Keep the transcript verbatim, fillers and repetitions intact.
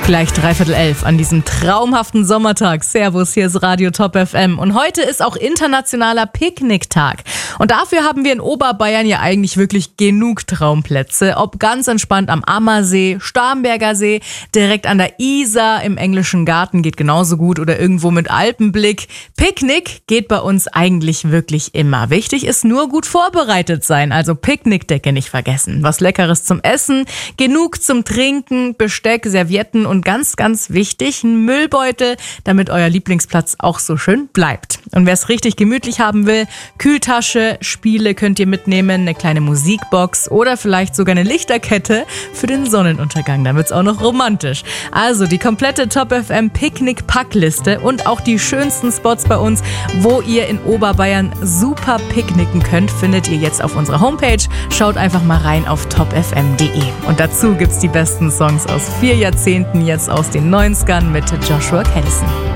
Gleich dreiviertel elf an diesem traumhaften Sommertag. Servus, hier ist Radio Top F M. Und heute ist auch internationaler Picknicktag. Und dafür haben wir in Oberbayern ja eigentlich wirklich genug Traumplätze. Ob ganz entspannt am Ammersee, Starnberger See, direkt an der Isar, im englischen Garten geht genauso gut oder irgendwo mit Alpenblick. Picknick geht bei uns eigentlich wirklich immer. Wichtig ist nur gut vorbereitet sein, also Picknickdecke nicht vergessen. Was Leckeres zum Essen, genug zum Trinken, Besteck, Servietten und ganz, ganz wichtig, ein Müllbeutel, damit euer Lieblingsplatz auch so schön bleibt. Und wer es richtig gemütlich haben will, Kühltasche, Spiele könnt ihr mitnehmen, eine kleine Musikbox oder vielleicht sogar eine Lichterkette für den Sonnenuntergang. Dann wird's auch noch romantisch. Also die komplette Top F M Picknick-Packliste und auch die schönsten Spots bei uns, wo ihr in Oberbayern super picknicken könnt, findet ihr jetzt auf unserer Homepage. Schaut einfach mal rein auf top f m punkt d e. Und dazu gibt's die besten Songs aus vier Jahrzehnten, jetzt aus den neunzigern mit Joshua Cadison.